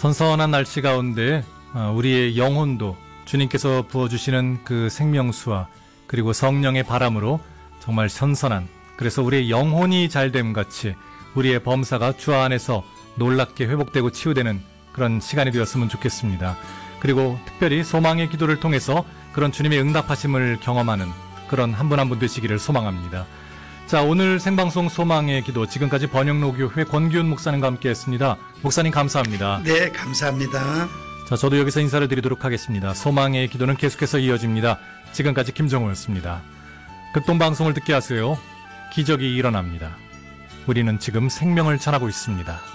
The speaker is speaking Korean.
선선한 날씨 가운데 우리의 영혼도 주님께서 부어주시는 그 생명수와 그리고 성령의 바람으로 정말 선선한, 그래서 우리의 영혼이 잘됨 같이 우리의 범사가 주 안에서 놀랍게 회복되고 치유되는 그런 시간이 되었으면 좋겠습니다. 그리고 특별히 소망의 기도를 통해서 그런 주님의 응답하심을 경험하는 그런 한 분 한 분 되시기를 소망합니다. 자, 오늘 생방송 소망의 기도, 지금까지 번영로교회 권기훈 목사님과 함께했습니다. 목사님 감사합니다. 네, 감사합니다. 자, 저도 여기서 인사를 드리도록 하겠습니다. 소망의 기도는 계속해서 이어집니다. 지금까지 김정호였습니다. 극동방송을 듣게 하세요. 기적이 일어납니다. 우리는 지금 생명을 전하고 있습니다.